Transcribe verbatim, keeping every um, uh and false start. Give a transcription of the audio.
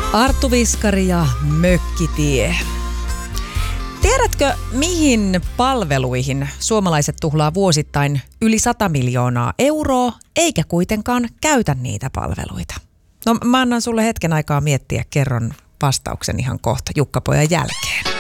Arttu Viskari ja Mökkitie. Tiedätkö, mihin palveluihin suomalaiset tuhlaa vuosittain yli sata miljoonaa euroa, eikä kuitenkaan käytä niitä palveluita? No mä annan sulle hetken aikaa miettiä, kerron vastauksen ihan kohta Jukka-pojan jälkeen.